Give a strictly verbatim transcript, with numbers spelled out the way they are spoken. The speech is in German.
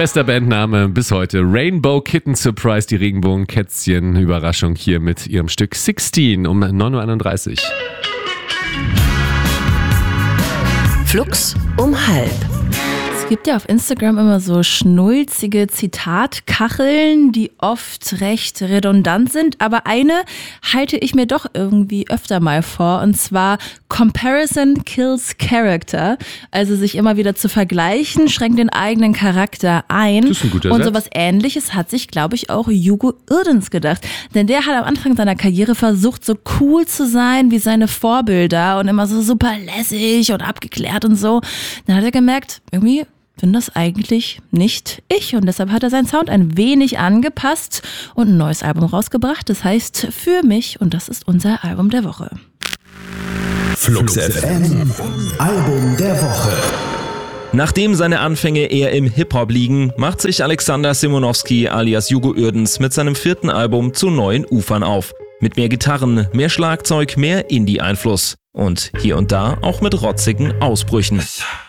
Bester Bandname bis heute. Rainbow Kitten Surprise, die Regenbogenkätzchen. Überraschung hier mit ihrem Stück sechzehn um neun Uhr einunddreißig. Flux um halb. Es gibt ja auf Instagram immer so schnulzige Zitatkacheln, die oft recht redundant sind, aber eine halte ich mir doch irgendwie öfter mal vor, und zwar Comparison kills Character, also sich immer wieder zu vergleichen, schränkt den eigenen Charakter ein. Das ist ein guter und Satz. sowas Ähnliches hat sich, glaube ich, auch Hugo Irdens gedacht, denn der hat am Anfang seiner Karriere versucht, so cool zu sein wie seine Vorbilder und immer so super lässig und abgeklärt und so. Dann hat er gemerkt, irgendwie bin das eigentlich nicht ich, und deshalb hat er seinen Sound ein wenig angepasst und ein neues Album rausgebracht. Das heißt Für mich, und das ist unser Album der Woche. Flux F M, Album der Woche. Nachdem seine Anfänge eher im Hip-Hop liegen, macht sich Alexander Simonowski alias Hugo Irdens mit seinem vierten Album zu neuen Ufern auf. Mit mehr Gitarren, mehr Schlagzeug, mehr Indie-Einfluss und hier und da auch mit rotzigen Ausbrüchen.